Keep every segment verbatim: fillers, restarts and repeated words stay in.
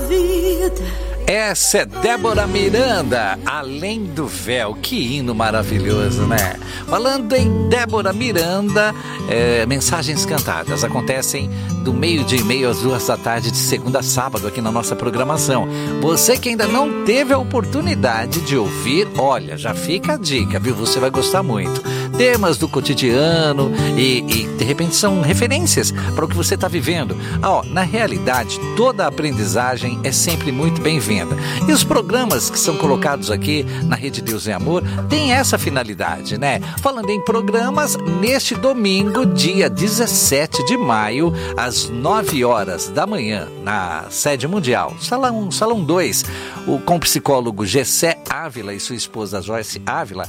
vida. Essa é Débora Miranda, Além do Véu. Que hino maravilhoso, né? Falando em Débora Miranda, é, mensagens cantadas acontecem do meio-dia e meio às duas da tarde de segunda a sábado aqui na nossa programação. Você que ainda não teve a oportunidade de ouvir, olha, já fica a dica, viu? Você vai gostar muito. Temas do cotidiano e, e de repente são referências para o que você está vivendo. Ah, ó, na realidade, toda a aprendizagem é sempre muito bem-vinda. E os programas que são colocados aqui na Rede Deus e Amor têm essa finalidade, né? Falando em programas, neste domingo, dia dezessete de maio, às nove horas da manhã, na sede mundial, Salão, Salão dois, o, com o psicólogo Gessé Ávila e sua esposa Joyce Ávila,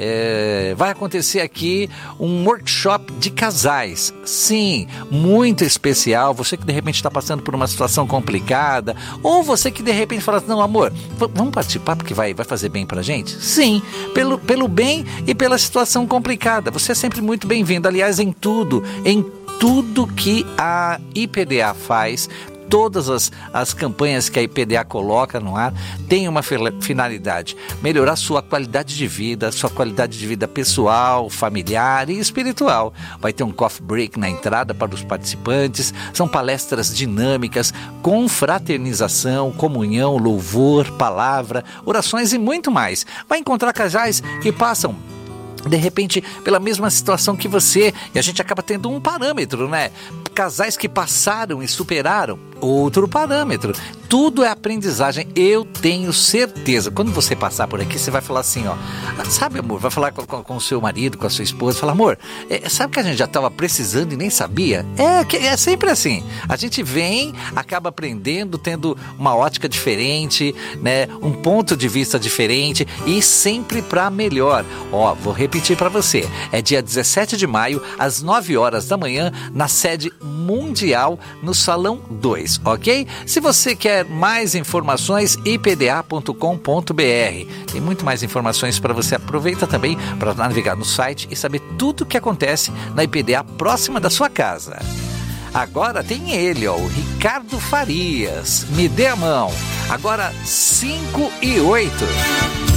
é, vai acontecer aqui um workshop de casais. Sim, muito especial. Você que de repente está passando por uma situação complicada, ou você que de repente fala, não, amor, v- vamos participar porque vai, vai fazer bem pra gente? Sim, pelo, pelo bem e pela situação complicada. Você é sempre muito bem-vindo. Aliás, em tudo, em tudo que a I P D A faz, todas as, as campanhas que a I P D A coloca no ar têm uma finalidade: melhorar sua qualidade de vida, sua qualidade de vida pessoal, familiar e espiritual. Vai ter um coffee break na entrada para os participantes, são palestras dinâmicas, com fraternização, comunhão, louvor, palavra, orações e muito mais. Vai encontrar casais que passam de repente pela mesma situação que você, e a gente acaba tendo um parâmetro, né? Casais que passaram e superaram outro parâmetro. Tudo é aprendizagem, eu tenho certeza. Quando você passar por aqui, você vai falar assim, ó, sabe, amor, vai falar com, com, com o seu marido, com a sua esposa, fala, amor, é, sabe que a gente já estava precisando e nem sabia? É, que, é sempre assim, a gente vem, acaba aprendendo, tendo uma ótica diferente, né, um ponto de vista diferente e sempre para melhor. Ó, vou repetir para você, é dia dezessete de maio, às nove horas da manhã, na sede mundial, no Salão dois, ok? Se você quer mais informações, i p d a ponto com ponto b r. Tem muito mais informações para você. Aproveita também para navegar no site e saber tudo o que acontece na I P D A próxima da sua casa. Agora tem ele, ó, o Ricardo Farias. Me dê a mão. Agora cinco e oito.